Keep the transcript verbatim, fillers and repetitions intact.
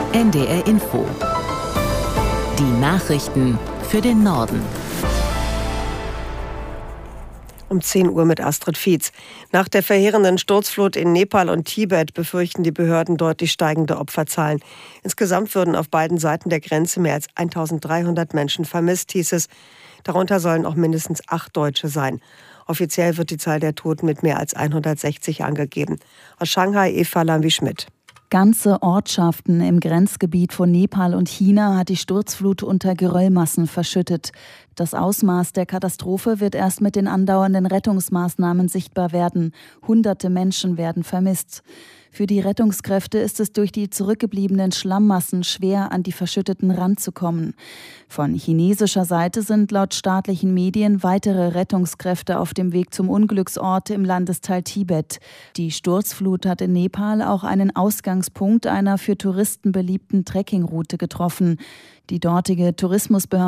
N D R Info. Die Nachrichten für den Norden. Um zehn Uhr mit Astrid Fietz. Nach der verheerenden Sturzflut in Nepal und Tibet befürchten die Behörden deutlich steigende Opferzahlen. Insgesamt würden auf beiden Seiten der Grenze mehr als eintausenddreihundert Menschen vermisst, hieß es. Darunter sollen auch mindestens acht Deutsche sein. Offiziell wird die Zahl der Toten mit mehr als hundertsechzig angegeben. Aus Shanghai Eva Lambi-Schmidt. Ganze Ortschaften im Grenzgebiet von Nepal und China hat die Sturzflut unter Geröllmassen verschüttet. Das Ausmaß der Katastrophe wird erst mit den andauernden Rettungsmaßnahmen sichtbar werden. Hunderte Menschen werden vermisst. Für die Rettungskräfte ist es durch die zurückgebliebenen Schlammmassen schwer, an die Verschütteten ranzukommen. Von chinesischer Seite sind laut staatlichen Medien weitere Rettungskräfte auf dem Weg zum Unglücksort im Landesteil Tibet. Die Sturzflut hat in Nepal auch einen Ausgangspunkt einer für Touristen beliebten Trekkingroute getroffen. Die dortige Tourismusbehörde